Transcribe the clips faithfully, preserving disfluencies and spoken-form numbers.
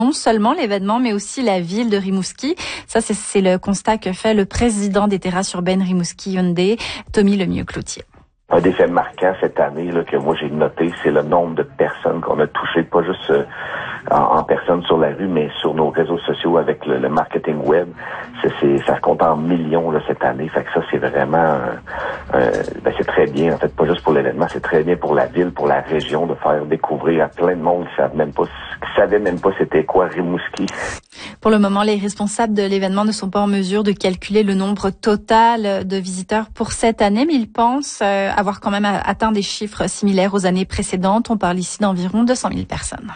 Non seulement l'événement, mais aussi la ville de Rimouski. Ça, c'est, c'est le constat que fait le président des terrasses urbaines Rimouski Hyundai, Tommy Lemieux-Cloutier. Un des faits marquants cette année là, que moi j'ai noté, c'est le nombre de personnes qu'on a touchées, pas juste euh, en, en personne sur la rue, mais sur nos réseaux sociaux avec le, le marketing web. C'est, c'est, ça se compte en millions là, cette année. Fait que ça, c'est vraiment... Euh, euh, ben, c'est très bien, en fait, pas juste pour l'événement, c'est très bien pour la ville, pour la région, de faire découvrir à plein de monde qui savent même pas, qui savait même pas c'était quoi Rimouski. Pour le moment, les responsables de l'événement ne sont pas en mesure de calculer le nombre total de visiteurs pour cette année, mais ils pensent euh, avoir quand même atteint des chiffres similaires aux années précédentes. On parle ici d'environ deux cent mille personnes.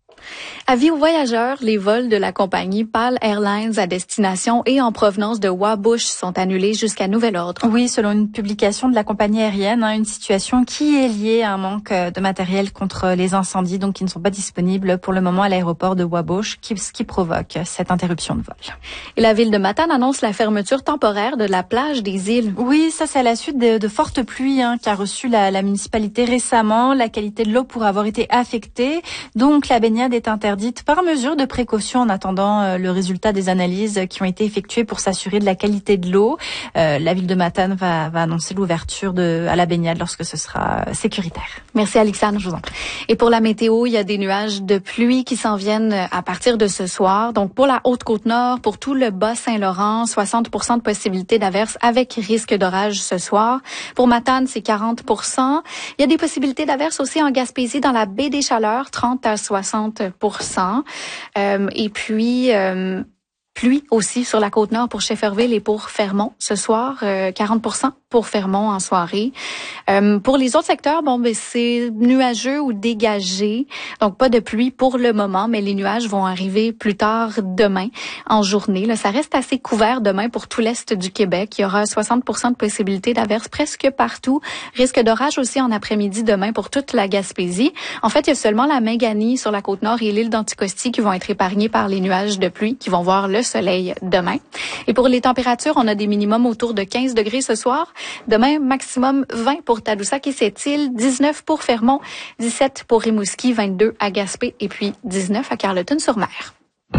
Avis aux voyageurs, les vols de la compagnie PAL Airlines à destination et en provenance de Wabush sont annulés jusqu'à nouvel ordre. Oui, selon une publication de la compagnie aérienne, hein, une situation qui est liée à un manque de matériel contre les incendies, donc qui ne sont pas disponibles pour le moment à l'aéroport de Wabush, qui, ce qui provoque cette interruption de vol. Et la ville de Matane annonce la fermeture temporaire de la plage des îles. Oui, ça c'est à la suite de, de fortes pluies hein, qu'a reçu la, la municipalité récemment. La qualité de l'eau pourrait avoir été affectée, donc la baignade est interdite par mesure de précaution en attendant euh, le résultat des analyses qui ont été effectuées pour s'assurer de la qualité de l'eau. Euh, la ville de Matane va, va annoncer l'ouverture de, à la baignade lorsque ce sera sécuritaire. Merci Alexandre. Je vous en prie. Et pour la météo, il y a des nuages de pluie qui s'en viennent à partir de ce soir. Donc pour la Haute-Côte-Nord, pour tout le Bas-Saint-Laurent, soixante pour cent de possibilité d'averse avec risque d'orage ce soir. Pour Matane, c'est quarante pour cent. Il y a des possibilités d'averse aussi en Gaspésie dans la baie des Chaleurs, trente à soixante pour cent. Euh, et puis, euh, pluie aussi sur la Côte-Nord pour Shefferville et pour Fermont ce soir, euh, quarante pour cent pour Fermont en soirée. Euh, pour les autres secteurs, bon, ben c'est nuageux ou dégagé, donc pas de pluie pour le moment, mais les nuages vont arriver plus tard demain en journée. Là, ça reste assez couvert demain pour tout l'est du Québec. Il y aura soixante pour cent de possibilités d'averse presque partout. Risque d'orage aussi en après-midi demain pour toute la Gaspésie. En fait, il y a seulement la Méganie sur la Côte-Nord et l'île d'Anticosti qui vont être épargnés par les nuages de pluie, qui vont voir le soleil demain. Et pour les températures, on a des minimums autour de quinze degrés ce soir. Demain, maximum vingt pour Tadoussac et Sept-Îles, dix-neuf pour Fermont, dix-sept pour Rimouski, vingt-deux à Gaspé et puis dix-neuf à Carleton-sur-Mer.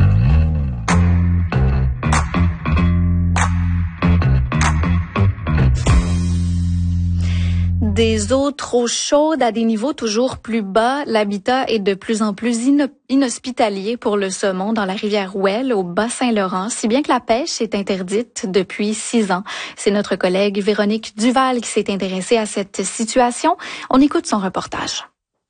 Des eaux trop chaudes à des niveaux toujours plus bas, l'habitat est de plus en plus ino- inhospitalier pour le saumon dans la rivière Ouelle au Bas-Saint-Laurent, si bien que la pêche est interdite depuis six ans. C'est notre collègue Véronique Duval qui s'est intéressée à cette situation. On écoute son reportage.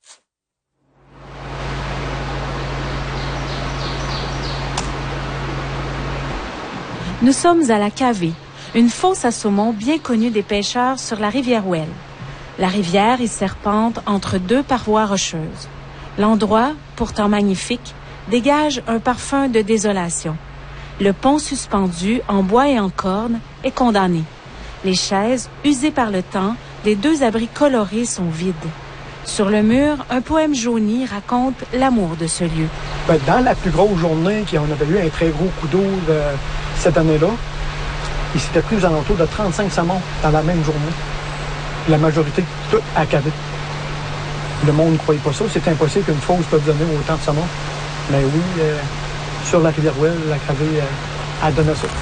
Nous sommes à la Cavée, une fosse à saumon bien connue des pêcheurs sur la rivière Ouelle. La rivière y serpente entre deux parois rocheuses. L'endroit, pourtant magnifique, dégage un parfum de désolation. Le pont suspendu en bois et en corne est condamné. Les chaises, usées par le temps, les deux abris colorés sont vides. Sur le mur, un poème jauni raconte l'amour de ce lieu. Ben, dans la plus grosse journée, on avait eu un très gros coup d'eau de, cette année-là, il s'était pris aux alentours de trente-cinq saumons dans la même journée. La majorité, tout à Cavée. Le monde ne croyait pas ça. C'est impossible qu'une fosse peut donner autant de saumons. Mais oui, euh, sur la rivière Ouelle, la Cavée euh, a donné ça.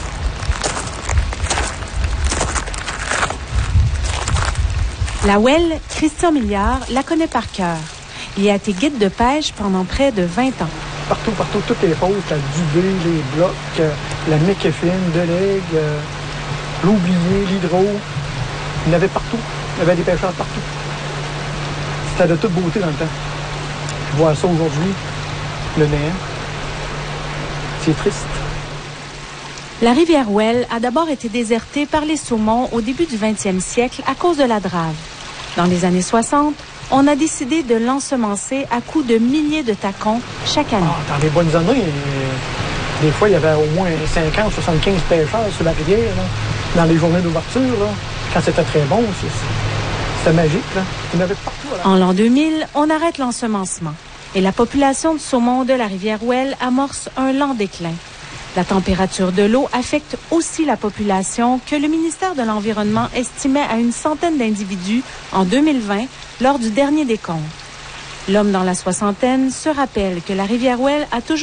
La Ouelle, Christian Milliard la connaît par cœur. Il a été guide de pêche pendant près de vingt ans. Partout, partout, toutes les fosses, la Dubé, les blocs, euh, la Mékéfine, Delegue, euh, l'Oublié, l'Hydro. Il y en avait partout. Il y avait des pêcheurs partout. C'était de toute beauté dans le temps. Voir ça aujourd'hui, le néant, c'est triste. La rivière Ouelle a d'abord été désertée par les saumons au début du vingtième siècle à cause de la drave. Dans les années soixante, on a décidé de l'ensemencer à coups de milliers de tacons chaque année. Ah, dans les bonnes années, euh, des fois, il y avait au moins cinquante, soixante-quinze pêcheurs sur la rivière, là, dans les journées d'ouverture. Là. Quand c'était très bon, c'est, c'était magique. Là. Il y en avait partout. Là. En l'an deux mille, on arrête l'ensemencement et la population de saumon de la rivière Ouelle amorce un lent déclin. La température de l'eau affecte aussi la population que le ministère de l'Environnement estimait à une centaine d'individus en deux mille vingt lors du dernier décompte. L'homme dans la soixantaine se rappelle que la rivière Ouelle a toujours